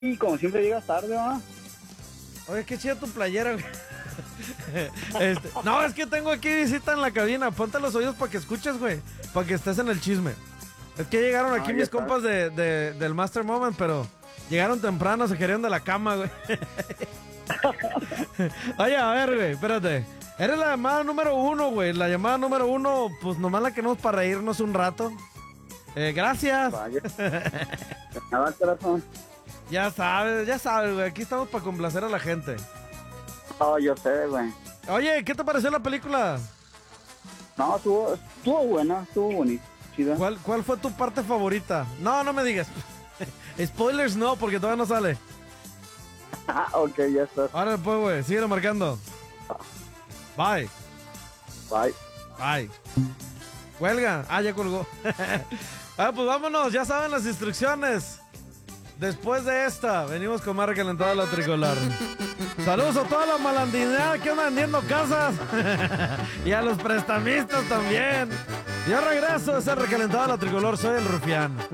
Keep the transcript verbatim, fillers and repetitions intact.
Y como siempre llegas tarde, ¿va? Oye, qué chida tu playera, güey. Este, no, es que tengo aquí visita en la cabina. Ponte los oídos para que escuches, güey. Para que estés en el chisme. Es que llegaron aquí Ah, mis está. compas de, de- del Master Moment, pero llegaron temprano, se querían de la cama, güey. Oye, a ver, güey, espérate. Eres la llamada número uno, güey. La llamada número uno, pues nomás la queremos para reírnos un rato. Eh, gracias. Vaya. Nada, corazón. Ya sabes, ya sabes, güey. Aquí estamos para complacer a la gente. Oh, yo sé, güey. Oye, ¿qué te pareció la película? No, estuvo, estuvo buena, estuvo bonita, chida. ¿Cuál, ¿Cuál fue tu parte favorita? No, no me digas. Spoilers no, porque todavía no sale. Ah, ok, ya está. Ahora pues, güey, síguelo marcando. Bye. Bye. Bye. Cuelga. Ah, ya colgó. Ah, pues vámonos, ya saben las instrucciones. Después de esta, venimos con más recalentada la tricolor. Saludos a toda la malandinidad que anda vendiendo casas. Y a los prestamistas también. Yo regreso, esa recalentada la tricolor, soy el Rufián.